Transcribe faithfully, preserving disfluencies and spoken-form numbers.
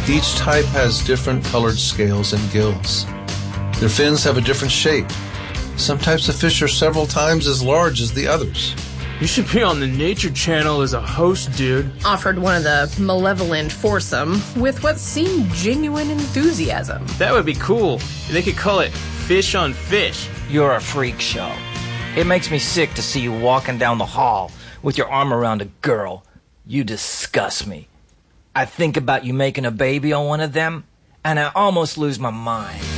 Each type has different colored scales and gills. Their fins have a different shape. Some types of fish are several times as large as the others. You should be on the Nature Channel as a host, dude. Offered one of the malevolent foursome with what seemed genuine enthusiasm. That would be cool. They could call it Fish on Fish. You're a freak show. It makes me sick to see you walking down the hall with your arm around a girl. You disgust me. I think about you making a baby on one of them, and I almost lose my mind.